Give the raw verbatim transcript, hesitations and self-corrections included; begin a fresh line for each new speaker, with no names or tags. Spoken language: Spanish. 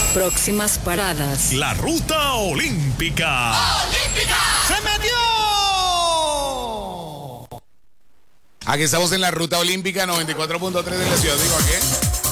Próximas paradas.
La ruta olímpica.
¡Olímpica!
¡Se metió!
Aquí estamos en la ruta olímpica noventa y cuatro punto tres de la ciudad de Ibagué.